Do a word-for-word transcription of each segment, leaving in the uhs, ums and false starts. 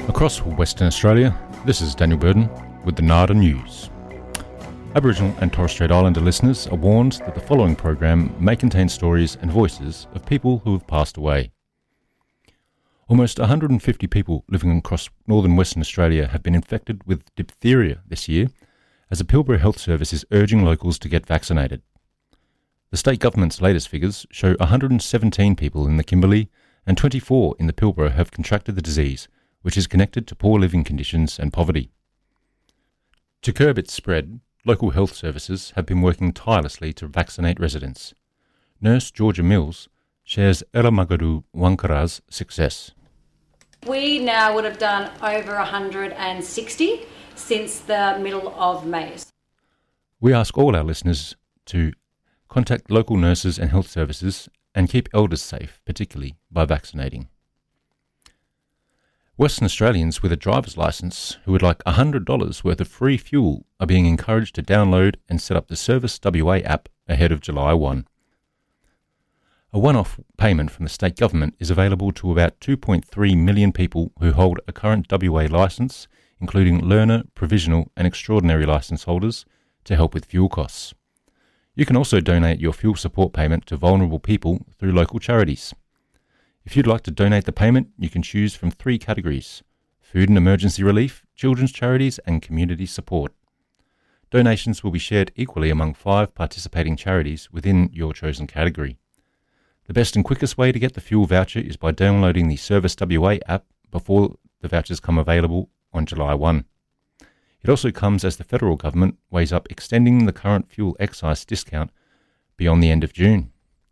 Across Western Australia, this is Daniel Burden with the Nada News. Aboriginal and Torres Strait Islander listeners are warned that the following program may contain stories and voices of people who have passed away. Almost one hundred fifty people living across northern Western Australia have been infected with diphtheria this year, as the Pilbara Health Service is urging locals to get vaccinated. The state government's latest figures show one hundred seventeen people in the Kimberley and twenty-four in the Pilbara have contracted the disease, which is connected to poor living conditions and poverty. To curb its spread, local health services have been working tirelessly to vaccinate residents. Nurse Georgia Mills shares Eramagadu Wankara's success. We now would have done over one hundred sixty since the middle of May. We ask all our listeners to contact local nurses and health services and keep elders safe, particularly by vaccinating. Western Australians with a driver's licence who would like one hundred dollars worth of free fuel are being encouraged to download and set up the Service W A app ahead of July first. A one-off payment from the state government is available to about two point three million people who hold a current W A licence, including learner, provisional and extraordinary licence holders, to help with fuel costs. You can also donate your fuel support payment to vulnerable people through local charities. If you'd like to donate the payment, you can choose from three categories: food and emergency relief, children's charities and community support. Donations will be shared equally among five participating charities within your chosen category. The best and quickest way to get the fuel voucher is by downloading the Service W A app before the vouchers come available on July first. It also comes as the federal government weighs up extending the current fuel excise discount beyond the end of June.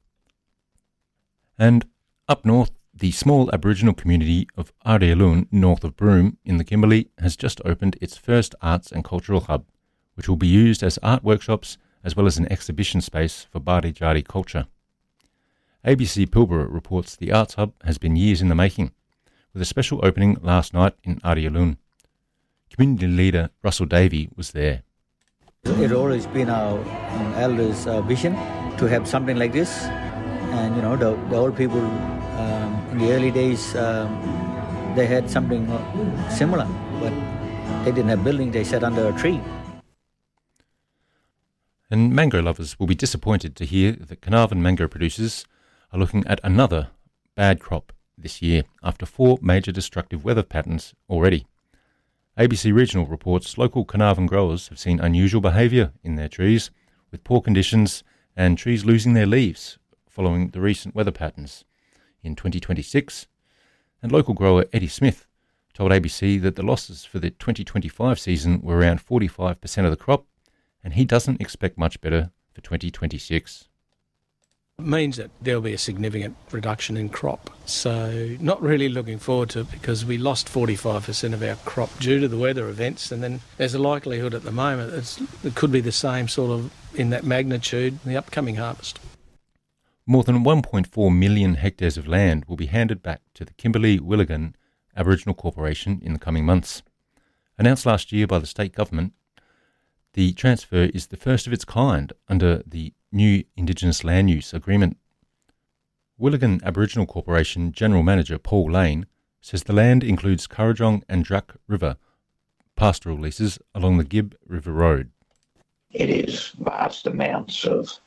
And up north, the small Aboriginal community of Arialun, north of Broome in the Kimberley, has just opened its first arts and cultural hub, which will be used as art workshops as well as an exhibition space for Bardi-Jardi culture. A B C Pilbara reports the arts hub has been years in the making, with a special opening last night in Arialun. Community leader Russell Davey was there. It's always been our um, elders' uh, vision to have something like this. And, you know, the, the old people um, in the early days, um, they had something similar, but they didn't have building, they sat under a tree. And mango lovers will be disappointed to hear that Carnarvon mango producers are looking at another bad crop this year after four major destructive weather patterns already. A B C Regional reports local Carnarvon growers have seen unusual behaviour in their trees, with poor conditions and trees losing their leaves following the recent weather patterns in twenty twenty-six. And local grower Eddie Smith told A B C that the losses for the twenty twenty-five season were around forty-five percent of the crop, and he doesn't expect much better for twenty twenty-six. It means that there'll be a significant reduction in crop. So not really looking forward to it because we lost forty-five percent of our crop due to the weather events, and then there's a likelihood at the moment it's, it could be the same sort of in that magnitude in the upcoming harvest. More than one point four million hectares of land will be handed back to the Kimberley-Willigan Aboriginal Corporation in the coming months. Announced last year by the state government, the transfer is the first of its kind under the new Indigenous Land Use Agreement. Willigan Aboriginal Corporation General Manager Paul Lane says the land includes Currajong and Drac River pastoral leases along the Gibb River Road. It is vast amounts of